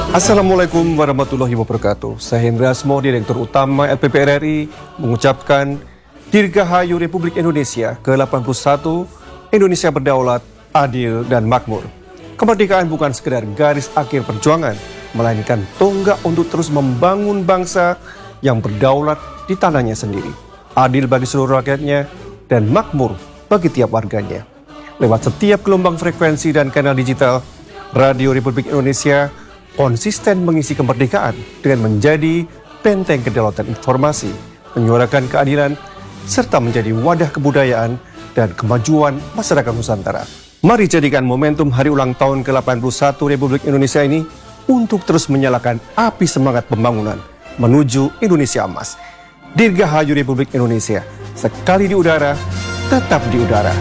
Assalamualaikum warahmatullahi wabarakatuh. Saya Hendra Asmo, Direktur Utama LPP RRI, mengucapkan Dirgahayu Republik Indonesia ke-81, Indonesia berdaulat, adil, dan makmur. Kemerdekaan bukan sekedar garis akhir perjuangan, melainkan tonggak untuk terus membangun bangsa yang berdaulat di tanahnya sendiri, adil bagi seluruh rakyatnya, dan makmur bagi tiap warganya. Lewat setiap gelombang frekuensi dan kanal digital, Radio Republik Indonesia konsisten mengisi kemerdekaan dengan menjadi benteng kedaulatan informasi, menyuarakan keadilan, serta menjadi wadah kebudayaan dan kemajuan masyarakat Nusantara. Mari jadikan momentum hari ulang tahun ke-81 Republik Indonesia ini untuk terus menyalakan api semangat pembangunan menuju Indonesia Emas. Dirgahayu Republik Indonesia, sekali di udara, tetap di udara.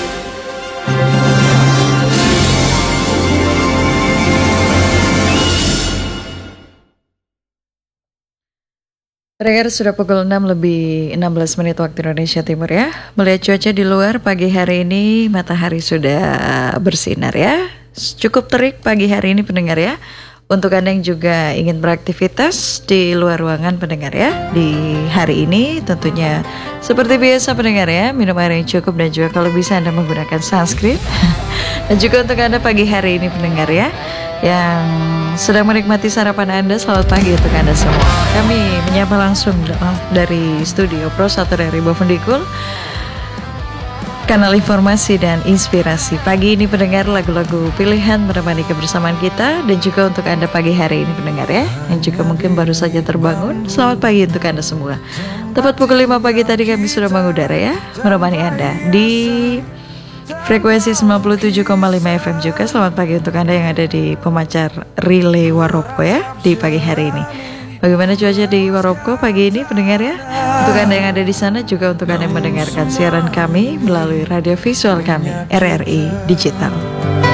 Pendengar, sudah pukul 6:16 waktu Indonesia Timur ya. Melihat cuaca di luar pagi hari ini, matahari sudah bersinar ya. Cukup terik pagi hari ini pendengar ya. Untuk Anda yang juga ingin beraktivitas di luar ruangan pendengar ya, di hari ini tentunya seperti biasa pendengar ya, minum air yang cukup dan juga kalau bisa Anda menggunakan sunscreen. Dan juga untuk Anda pagi hari ini pendengar ya, yang sedang menikmati sarapan Anda, selamat pagi untuk Anda semua. Kami menyapa langsung dari studio Pro 1 dari Bovendikul, kanal informasi dan inspirasi. Pagi ini pendengar, lagu-lagu pilihan menemani kebersamaan kita. Dan juga untuk Anda pagi hari ini pendengar ya, yang juga mungkin baru saja terbangun, selamat pagi untuk Anda semua. Tepat pukul 5 pagi tadi kami sudah mengudara ya, menemani Anda di frekuensi 97,5 FM juga. Selamat pagi untuk Anda yang ada di pemancar relay Waroko ya, di pagi hari ini. Bagaimana cuaca di Waroko pagi ini pendengar ya? Untuk Anda yang ada di sana, juga untuk Anda yang mendengarkan siaran kami melalui radio visual kami RRI Digital.